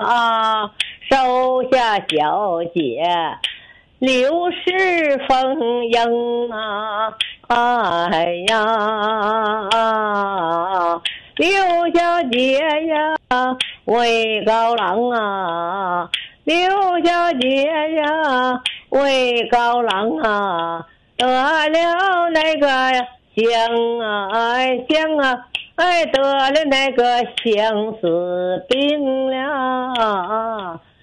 手下小姐60丰盈哎呀，刘小姐呀为高郎刘小姐呀为高郎得了那个香得了那个相思病了